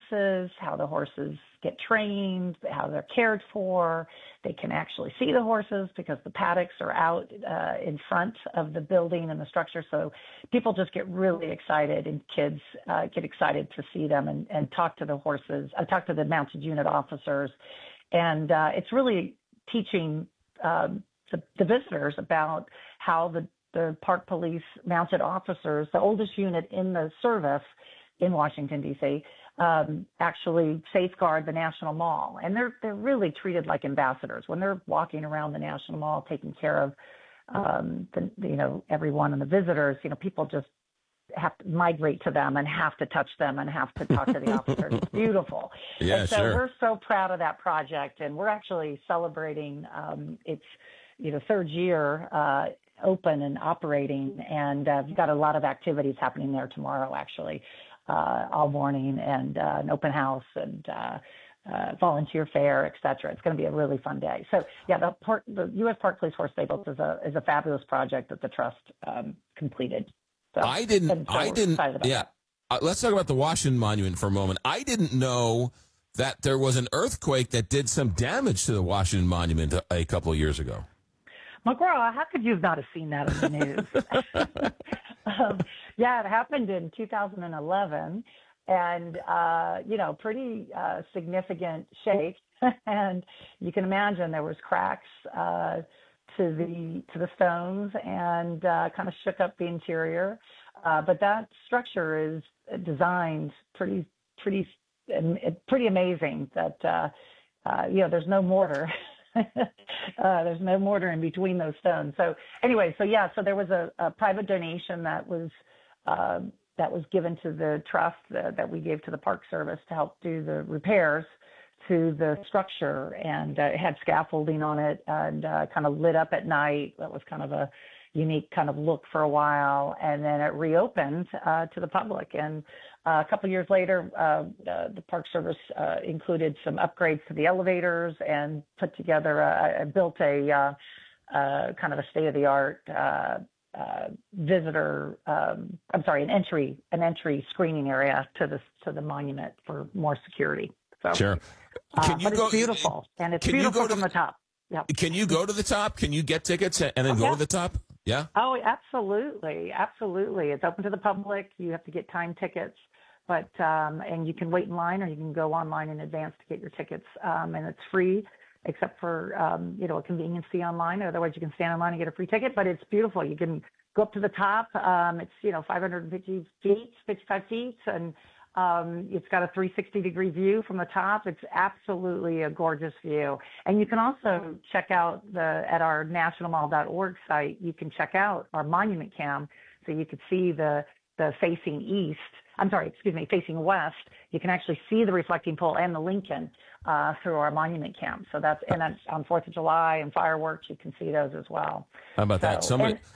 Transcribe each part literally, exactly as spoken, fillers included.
horses, how the horses get trained, how they're cared for. They can actually see the horses because the paddocks are out uh, in front of the building and the structure. So people just get really excited, and kids uh, get excited to see them and, and talk to the horses, uh, talk to the mounted unit officers. And uh, it's really teaching um, the, the visitors about how the, the Park Police mounted officers, the oldest unit in the service in Washington, D C, um, actually safeguard the National Mall. And they're, they're really treated like ambassadors. When they're walking around the National Mall, taking care of, um, the, you know, everyone and the visitors, you know, people just have to migrate to them and have to touch them and have to talk to the officers. It's beautiful. Yeah, and so sure. we're so proud of that project, and we're actually celebrating um, its, you know, third year uh, open and operating, and uh, we've got a lot of activities happening there tomorrow, actually, uh, all morning, and uh, an open house and uh, uh, volunteer fair, et cetera. It's going to be a really fun day. So, yeah, the, Park, the U S Park Police Horse Stables is a is a fabulous project that the trust um, completed. So, I didn't. so I didn't. Yeah. Uh, let's talk about the Washington Monument for a moment. I didn't know that there was an earthquake that did some damage to the Washington Monument a, a couple of years ago. McGraw, how could you not have seen that in the news? um, yeah, it happened in two thousand eleven, and uh, you know, pretty uh, significant shake. And you can imagine there was cracks uh, to the to the stones, and uh, kind of shook up the interior. Uh, but that structure is designed pretty pretty pretty amazing. That uh, uh, you know, there's no mortar. uh, there's no mortar in between those stones. So anyway, so yeah, so there was a, a private donation that was uh, that was given to the trust uh, that we gave to the Park Service to help do the repairs to the structure, and uh, it had scaffolding on it, and uh, kind of lit up at night. That was kind of a unique kind of look for a while, and then it reopened uh, to the public. And uh, a couple of years later, uh, uh, the Park Service uh, included some upgrades to the elevators and put together, a, built a uh, uh, kind of a state-of-the-art uh, uh, visitor, um, I'm sorry, an entry, an entry screening area to the to the monument for more security. So, sure. Can uh, you but go, it's beautiful, and it's can beautiful you go from to, the top. Yeah. Can you go to the top? Can you get tickets and then Oh, go yeah. to the top? Yeah. Oh, absolutely, absolutely. It's open to the public. You have to get time tickets, but um, and you can wait in line, or you can go online in advance to get your tickets, um, and it's free, except for um, you know, a convenience fee online. Otherwise, you can stand in line and get a free ticket. But it's beautiful. You can go up to the top. Um, it's you know five hundred fifty feet, fifty-five feet, and Um, it's got a three sixty degree view from the top. It's absolutely a gorgeous view. And you can also check out the, at our national mall dot org site, you can check out our monument cam. So you could see the, the facing east, I'm sorry, excuse me, facing west. You can actually see the reflecting pole and the Lincoln uh, through our monument cam. So that's, and that's on fourth of July and fireworks, you can see those as well. How about so, that? Somebody, and,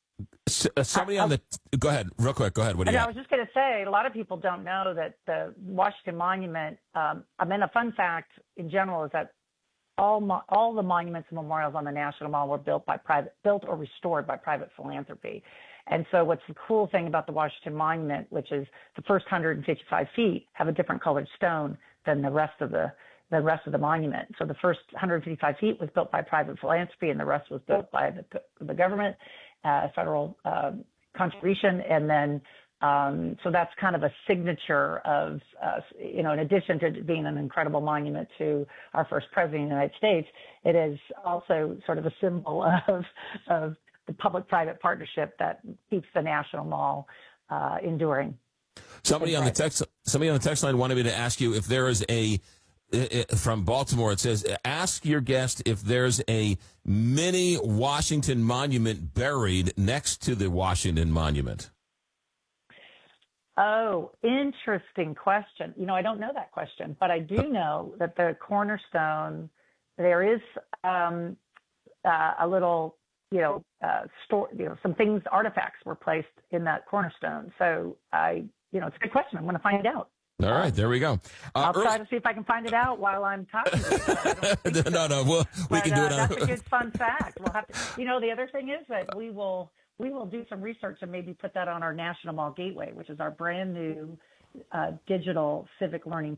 somebody I, on the, go ahead, real quick. Go ahead. What do you I got? was just going to say, a lot of people don't know that the Washington Monument, um, I mean, a fun fact in general is that all mo- all the monuments and memorials on the National Mall were built by private, built or restored by private philanthropy. And so what's the cool thing about the Washington Monument, which is the first one hundred fifty-five feet have a different colored stone than the rest of the the rest of the monument. So the first one hundred fifty-five feet was built by private philanthropy, and the rest was built by the, the government, uh, federal um, contribution. And then, um, so that's kind of a signature of, uh, you know, in addition to being an incredible monument to our first president of the United States, it is also sort of a symbol of, of the public-private partnership that keeps the National Mall uh, enduring. Somebody on the text, somebody on the text line wanted me to ask you if there is a, from Baltimore, it says, ask your guest if there's a mini Washington Monument buried next to the Washington Monument. Oh, interesting question. You know, I don't know that question, but I do know that the cornerstone, there is um, uh, a little, you know, uh, store, you know, some things, artifacts were placed in that cornerstone. So I, you know, it's a good question. I'm going to find out. All right, there we go. Uh, I'll try early... to see if I can find it out while I'm talking to you. no, no, we'll, we but, can do uh, it. On... That's a good fun fact. We'll have to, you know, the other thing is that we will we will do some research and maybe put that on our National Mall Gateway, which is our brand new uh, digital civic learning